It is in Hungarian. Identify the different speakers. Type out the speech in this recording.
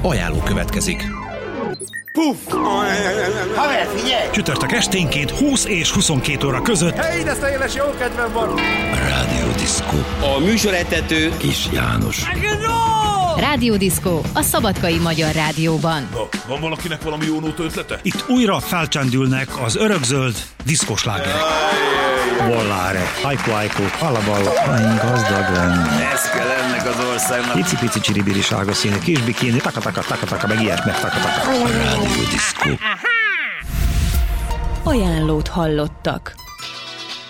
Speaker 1: Ajánló következik.
Speaker 2: Puff! Haver, figyelj!
Speaker 3: Csütörtök esténként 20 és 22 óra között.
Speaker 2: Hey, de széles, jó kedvem van!
Speaker 1: Rádió Diszkó.
Speaker 2: A műsorvezető
Speaker 1: Kis János.
Speaker 4: Rádió Diszkó, a Szabadkai Magyar Rádióban.
Speaker 5: Van valakinek valami jó nóta ötlete?
Speaker 3: Itt újra felcsendülnek az örökzöld diszkoslágerek.
Speaker 6: Volláre, hajku, halaballa, gazdag lenni.
Speaker 2: ez kell ennek az országnak.
Speaker 6: Pici-pici csiribiri sárga színű, kis bikini, taka-taka, meg ilyesmi, taka-taka.
Speaker 1: Rádió Diszkó.
Speaker 4: Ajánlót hallottak.